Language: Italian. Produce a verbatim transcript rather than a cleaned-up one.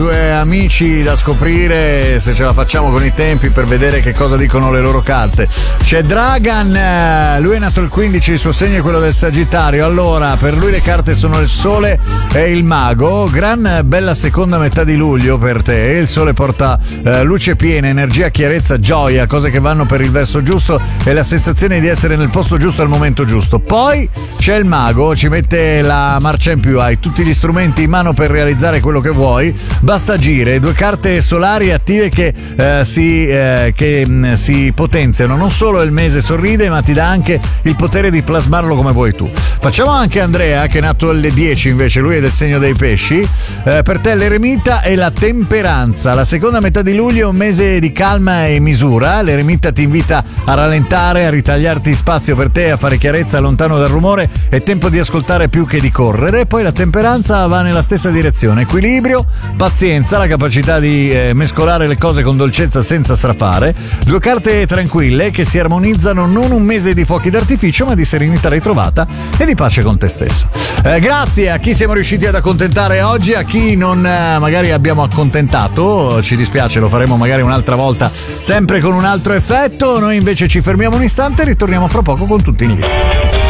Due amici da scoprire se ce la facciamo con i tempi per vedere che cosa dicono le loro carte. C'è Dragan, lui è nato il quindici, il suo segno è quello del Sagittario. Allora, per lui le carte sono il Sole e il Mago. Gran bella seconda metà di luglio per te. Il Sole porta eh, luce piena, energia, chiarezza, gioia, cose che vanno per il verso giusto e la sensazione di essere nel posto giusto al momento giusto. Poi c'è il Mago, ci mette la marcia in più, hai tutti gli strumenti in mano per realizzare quello che vuoi. Basta agire, due carte solari attive che, eh, si, eh, che mh, si potenziano. Non solo il mese sorride, ma ti dà anche il potere di plasmarlo come vuoi tu. Facciamo anche Andrea, che è nato alle dieci invece, lui è del segno dei pesci. Eh, per te l'eremita e la temperanza. La seconda metà di luglio è un mese di calma e misura. L'eremita ti invita a rallentare, a ritagliarti spazio per te, a fare chiarezza lontano dal rumore. È tempo di ascoltare più che di correre. Poi la temperanza va nella stessa direzione. Equilibrio, pazienza, la capacità di eh, mescolare le cose con dolcezza senza strafare. Due carte tranquille che si armonizzano, non un mese di fuochi d'artificio, ma di serenità ritrovata e di pace con te stesso. Eh, grazie a chi siamo riusciti ad accontentare oggi, a chi non eh, magari abbiamo accontentato, ci dispiace, lo faremo magari un'altra volta, sempre con un altro effetto. Noi invece ci fermiamo un istante e ritorniamo fra poco con tutti in lista.